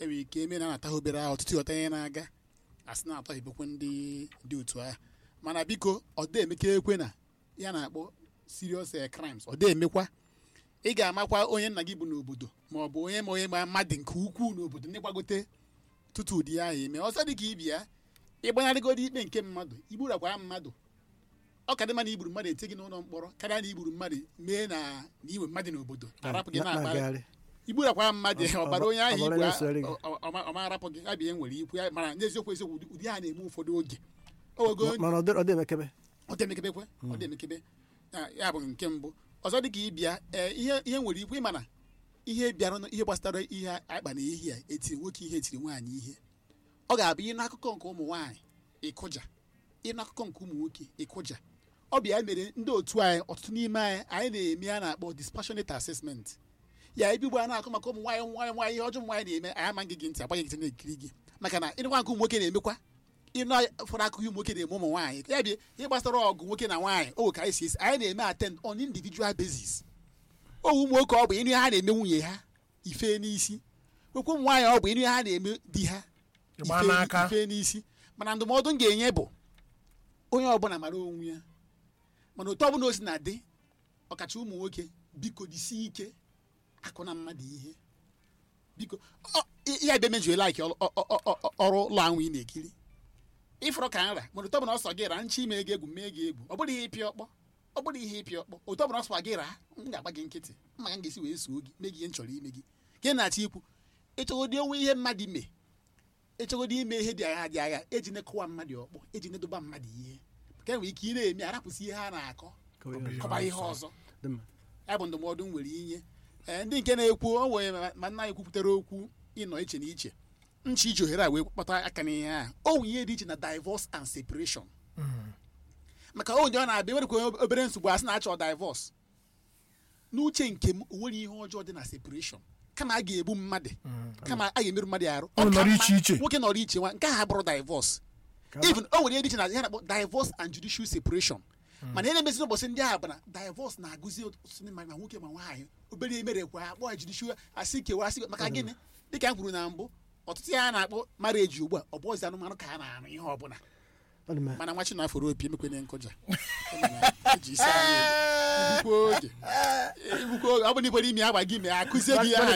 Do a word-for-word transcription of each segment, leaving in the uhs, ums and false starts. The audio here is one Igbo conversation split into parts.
enwere ike eme na anata obere ahụ ọtụtụ ọta ihe na-aga asị na-atọ ibekwe ndị dị otu ahụ mana biko ọ dị emeke ekwe na ya na-akpọ serious crimes ọ dị emekwa ị ga-amakwa onye nna gị bụ n'obodo ma ọ bụ onye ma onye ma mmadụ nke ukwuu n'obodo ndị gbagote tutu ụdị ahụ eme ọzọ dị ka ibi ya ịgbanarịgodo ikpe nke mmadụ igburakwara mmadụ ọ ka dị mma na igburu mmadụ ete gị n'ụlọ mkpọrọ karịa na igburu mmadụ mee na iwe mmadụ n'obodo arapụ gị na-akpara igburakwara mmadụ ọbara onye ahụ igbu ọma arapụ gị abịa e nwere ikwu mana n'eziokwu eziokwu ụdị ha na-eme ụfọdụ oge ọ dị emekebe ọ dị emekebe ya bụ nke mbụ ọzọ dị ka ịbịa ihe nwere ikwu ịmana ihe bịara ihe gbasara ihe akpa na ehi a etiri nwoke ihe etiri nwaanyị ihe ọ ga-abụ ihe n'akụkọ nke ụmụ nwaanyị ịkụja ihe n'akụkọ nke ụmụ nwoke ịkụja ọ bịa mere ndị otu anyị ọtụtụ n'ime anyị anyị na-eme a na-akpọ dispassionate assessment ya ebigbo a na-akụ maka ụmụ nwaanyị nwaanyị nwaanyị ihe ọjọọ nwaanyị na-eme anyị amaghị gị ntị agbaghị gị na-ekiri gị maka na ịnụkwa nke ụmụ nwoke na-emekwa ịnụ fọrọ akụkọ ụmụ nwoke na-eme ụmụ nwaanyị ya bịa ihe gbasara ọgụ nwoke na nwaanyị o ka anyị si esi anyị na-eme attend on individual basis owu ụmụ nwoke ọ bụ ịnụ ha na-eme nwunye ha ife n'isi nwekwa ụmụ nwaanyị ọ bụ ịnụ ha na-eme di ha ife n'isi mana ndụmọdụ m ga-enye bụ onye ọbụla mara onwe ya mana otu ọbụla o si na dị ọkacha ụmụ nwoke biko dịsi ike akụ na mmadụ ihe biko ya ebe mejuo laik ọrụ ụlọ anwụ ị na-ekiri ịfọrọ ka nra mana otu ọbụla ọsọ gị ra nchi ime ego egwu mee gị egwu ọ bụrụ ihe ịpịa ọkpọ ọ bụrụ ihe ịpịa ọkpọ otu ọbụla ọsọ gị ra m ga-agba gị nkịtị mma ka m ga-esi wee soo gị mee gị ihe m chọrọ ime gị gị na-achọ ikwu ịchọgodi onwe ihe mmadụ mee ịchọgodi ime ihe dị agha dị agha eji nekọwa mmadụ ọkpọ eji nedoba mmadụ ihe ka enwere ike ị na-eme arapụsị ihe ha na-akọ kọba ihe ọzọ ya bụ ndụmọdụ nwere inye ndị nke na-ekwu o nwere ma nna ya ekwupụtara okwu ịnọ iche na iche nchi iji ohere a wee kpata aka n'ihe a o nwe ihe dị iche na divorce and separation maka onye ọ na-abịa nwere obere nsogbu asị na-achọ divorce n'uche nke m o nwere ihe ọjọọ dị na separation kama a ga-egbu mmadụ kama a ga-emerụ mmadụ arụ nwoke nọrọ iche nwa nke a bụrụ divorce even o nwere ihe dị iche na ihe na-akpọ divorce and judicial separation mana ihe na-emezi n'ụbọchị ndị agha bụ na divorce na-agụzi ọtụtụ ma na nwoke ma nwaanyị obere emerekwa akpọ judicial asị kewa asị maka gịnị dịka m kwuru na mbụ ọtụtụ ya na-akpọ marriage ugbu a ọ bụ ọzi anụmanụ ka a na-arụ ihe ọbụla mana nwachi na afọrọ opi emekwenye nkụja ọ bụ na ikwere ime agba gị mee akụzie gị ya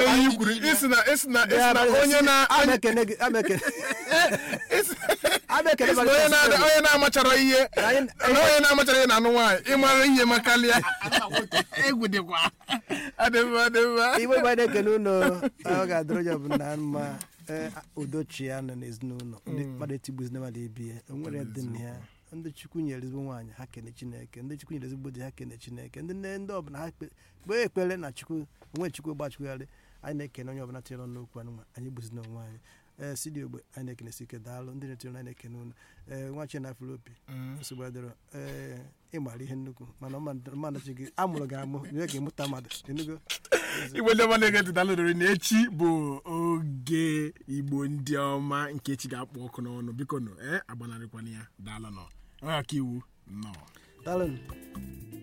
onye na-amachara ihe onye na-amachara ihe na-anụ nwaanyị ịmara ihe makalịa egwu dịkwa igbe gba na-ekene ụlọ ọ ga-adịrị onye ọbụla mma udochi ya nọ n'ezinụlọ ndị mmadụ etigbuzi mmadụ ebi ya o nwere dị na ya ndị chukwu nyere ezigbo nwaanyị ha kene chineke ndị chukwu nyere ezigbo di ha kene chineke ndị nne ndị ọbụla ha kpee ekpere na chukwu onwe chukwu gbachukwugharị anyị na-ekene onye ọbụla tinyere n'okwu anụmanụ anyị gbuzi n'onwe anyị ee sidi ogbe anyị na-ekene si ike daalụ ndị na-etinye anyị na-ekene ụlọ ee nwachi na afụlopi nsogbu adịrọ ee ịmara ihe nnukwu mana mmadụ chi gị amụrụ gị amụ nye ka ịmụta mmadụ enugo igbo ndị ọma na-ege ntị na echi bụ oge igbo ndị ọma nke echi ga-akpọ ọkụ n'ọnụ biko nụ ee agbanarịkwana ya daalụ nọ onye ọka iwu nọ daalụ